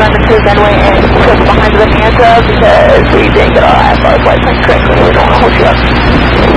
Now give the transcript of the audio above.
to the runway and circle behind the Bonanza because we didn't get our IFR flight plan correctly. We don't want to hold you up.